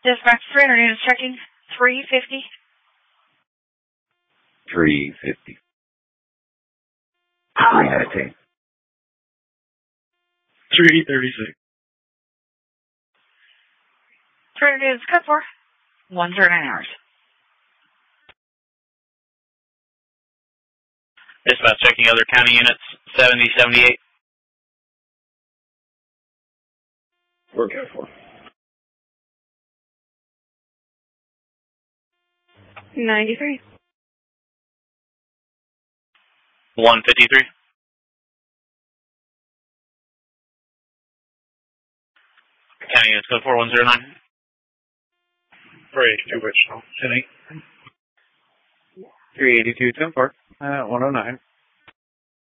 Dispatch 300 units checking 350. 350. 310. 336. 300 units code for 109 hours. Dispatch checking other county units, 7078. We're good for 93. 153. County units code 4109. 382 Wichita. 382 10-4 at 109.